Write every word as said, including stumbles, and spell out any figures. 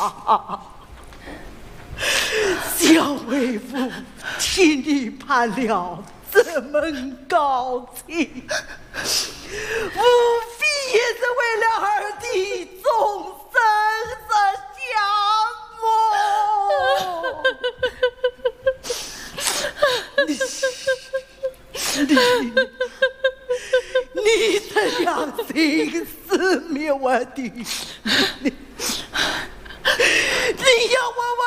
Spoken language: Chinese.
小为父替你办了这门高情，无非也是为了二弟终生的相慕。你你的良心是没有问题，你你要问我